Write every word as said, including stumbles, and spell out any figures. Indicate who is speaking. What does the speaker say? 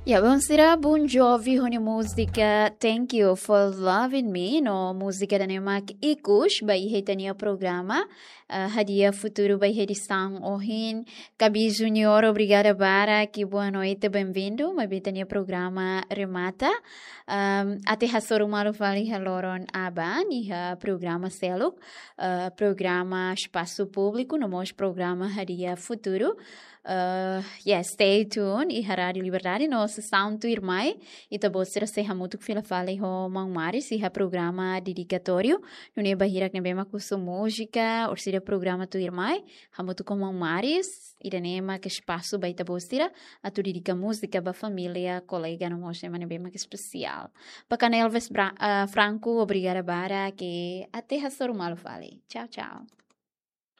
Speaker 1: Ja, buonasera, Bon Jovi honi música Thank You for Loving Me, no música da Nemak Ikush, by hetania programa, uh, Hadia Futuro by edição Ohin, Cabi Junior, obrigada Bara, que boa noite, bem-vindo, mas hetania programa remata, um, até Hasoru Malu Vali Haloron Aban, e ha programa Seluk, uh, programa Espaço Público, no mos programa Hadia Futuro. Uh, yes, stay tuned e Rádio Liberdade nosso sound tu irmai e também será se hamutuk fila fala ho mang maris e ha programa dedicatório não é bahira que bema com música ou seja programa tu irmai hamutuk com mang maris e danema que espaço baita bostira a tu dedica música ba família colega no mostra mas bema que especial para Elvis uh, Franco obrigada bara que até a soru malo fale tchau tchau